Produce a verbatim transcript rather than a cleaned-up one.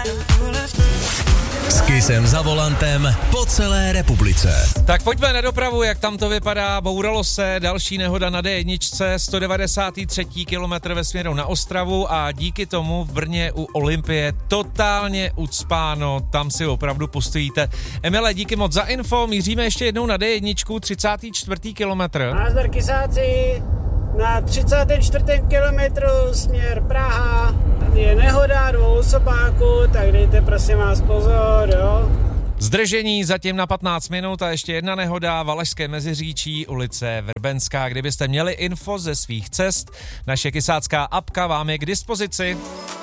S Kissem za volantem po celé republice. Tak pojďme na dopravu, jak tam to vypadá. Bouralo se, další nehoda na dé jedna, sto devadesátý třetí kilometr ve směru na Ostravu a díky tomu v Brně u Olympie totálně ucpáno, tam si opravdu postojíte. Emile, díky moc za info, míříme ještě jednou na dé jedna, třicátý čtvrtý kilometr. Nazdar kysáci, na třicátém čtvrtém kilometru směr Praha je nehoda dvou osobáků, tak dejte prosím vás pozor, jo. Zdržení zatím na patnáct minut a ještě jedna nehoda, Valašské Meziříčí, ulice Vrbenská. Kdybyste měli info ze svých cest, naše kysácká apka vám je k dispozici.